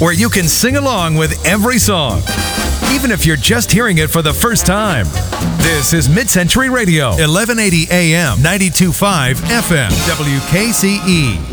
where you can sing along with every song, even if you're just hearing it for the first time. This is Mid-Century Radio, 1180 AM, 92.5 FM, WKCE.